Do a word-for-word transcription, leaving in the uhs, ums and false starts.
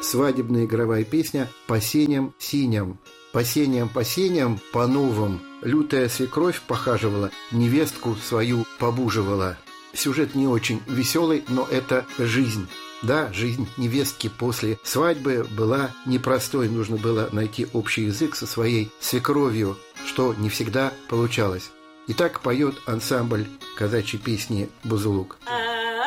свадебная игровая песня «По сеням синям». По сеням, по сеням, по новым лютая свекровь похаживала, невестку свою побуживала. Сюжет не очень веселый, но это жизнь. Да, жизнь невестки после свадьбы была непростой. Нужно было найти общий язык со своей свекровью, что не всегда получалось. Итак, поет ансамбль казачьей песни «Бузулук».